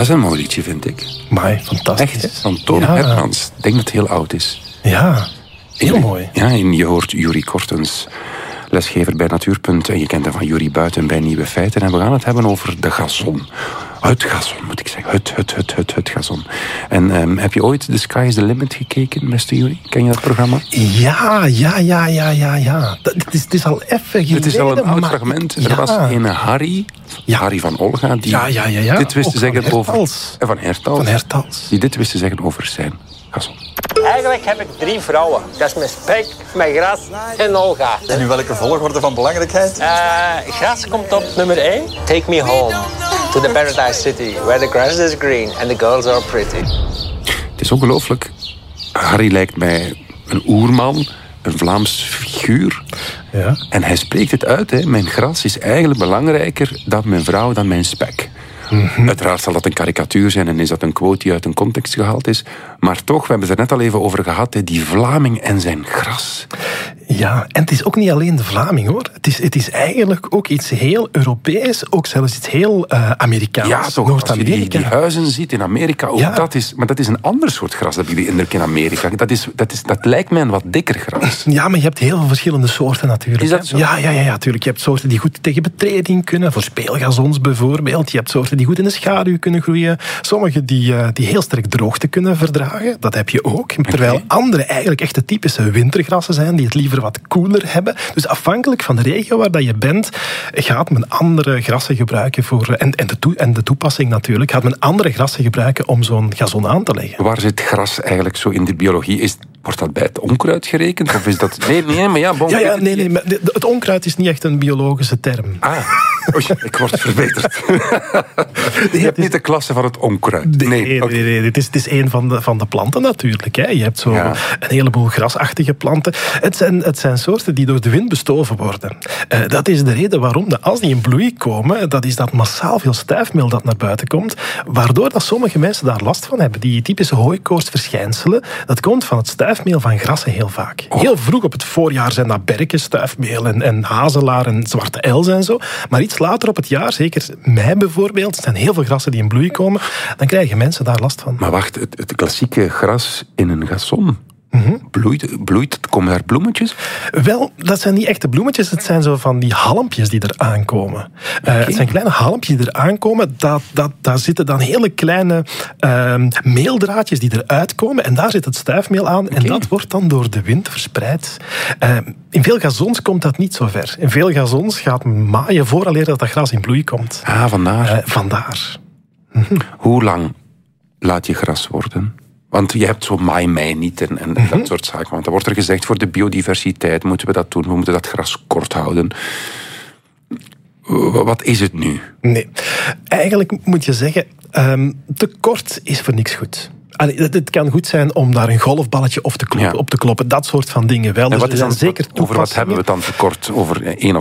Dat is een mooi liedje, vind ik. Amai, fantastisch. Echt, van Toon Hermans. Ik denk dat het heel oud is. Ja, heel mooi. Ja, en je hoort Yuri Kortens, lesgever bij Natuurpunt. En je kent hem van Yuri Buiten bij Nieuwe Feiten. En we gaan het hebben over de gazon. Het gazon, moet ik zeggen. Het gazon. En heb je ooit The Sky is the Limit gekeken, beste Yuri? Ken je dat programma? Ja. Het is al even geleden. Het is al een oud fragment. Er was een Harry van Olga, die dit wist te zeggen over... Van Hertals. Die dit wist te zeggen over zijn gazon. Eigenlijk heb ik 3 vrouwen. Dat is mijn Spek, mijn Gras en Olga. En in welke volgorde van belangrijkheid? Gras komt op nummer 1. Take me home to the paradise city, where the grass is green and the girls are pretty. Het is ongelooflijk. Harry lijkt mij een oerman, een Vlaams figuur. Ja. En hij spreekt het uit. Hè. Mijn gras is eigenlijk belangrijker dan mijn vrouw, dan mijn spek. Mm-hmm. Uiteraard zal dat een karikatuur zijn en is dat een quote die uit een context gehaald is. Maar toch, we hebben het er net al even over gehad, hè, die Vlaming en zijn gras. Ja, en het is ook niet alleen de Vlaming, hoor. Het is eigenlijk ook iets heel Europees, ook zelfs iets heel Amerikaans. Ja, toch, als je die huizen ziet in Amerika, ook dat is een ander soort gras, dat heb ik de indruk in Amerika. Dat lijkt mij een wat dikker gras. Ja, maar je hebt heel veel verschillende soorten natuurlijk. Is dat zo? Ja, natuurlijk. Je hebt soorten die goed tegen betreding kunnen, voor speelgazons bijvoorbeeld. Je hebt soorten die goed in de schaduw kunnen groeien. Sommige die heel sterk droogte kunnen verdragen, dat heb je ook. Terwijl andere eigenlijk echt de typische wintergrassen zijn, die het liever wat koeler hebben. Dus afhankelijk van de regio waar dat je bent, gaat men andere grassen gebruiken voor... En de toepassing natuurlijk, gaat men andere grassen gebruiken om zo'n gazon aan te leggen. Waar zit gras eigenlijk zo in de biologie? Wordt dat bij het onkruid gerekend? Of is dat... Nee, maar ja... Bon, nee, maar het onkruid is niet echt een biologische term. Ik word verbeterd. Je hebt niet de klasse van het onkruid. Nee. Het is een van de planten natuurlijk. Hè. Je hebt zo een heleboel grasachtige planten. Het zijn soorten die door de wind bestoven worden. Dat is de reden waarom, als die in bloei komen, dat is dat massaal veel stuifmeel dat naar buiten komt, waardoor dat sommige mensen daar last van hebben. Die typische hooikoortsverschijnselen, dat komt van het stuifmeel van grassen heel vaak. Heel vroeg op het voorjaar zijn dat berkenstuifmeel en hazelaar en zwarte els en zo. Maar iets later op het jaar, zeker mei bijvoorbeeld, er zijn heel veel grassen die in bloei komen, dan krijgen mensen daar last van. Maar wacht, het klassieke gras in een gazon, bloeit het? Komen daar bloemetjes? Wel, dat zijn niet echte bloemetjes, het zijn zo van die halmpjes die er aankomen. Het zijn kleine halmpjes die er aankomen, daar zitten dan hele kleine meeldraadjes die eruit komen en daar zit het stuifmeel aan en dat wordt dan door de wind verspreid. In veel gazons komt dat niet zo ver. In veel gazons gaat maaien vooraleer dat gras in bloei komt. Vandaar. Vandaar. Hoe lang laat je gras worden? Want je hebt zo mei niet en dat soort zaken. Want dan wordt er gezegd, voor de biodiversiteit moeten we dat doen. We moeten dat gras kort houden. Wat is het nu? Nee, eigenlijk moet je zeggen, te kort is voor niks goed. Het kan goed zijn om daar een golfballetje op te kloppen. Dat soort van dingen wel. En dus over wat hebben we dan tekort? Over 1